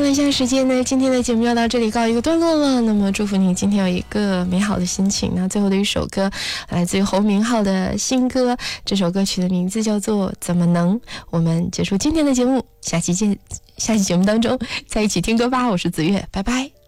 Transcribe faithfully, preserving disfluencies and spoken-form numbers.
那现在时间呢，今天的节目要到这里告一个段落了。那么祝福你今天有一个美好的心情。那最后的一首歌来自于侯明昊的新歌，这首歌曲的名字叫做《怎么能》。我们结束今天的节目，下期见，下期节目当中再一起听歌吧。我是子月，拜拜。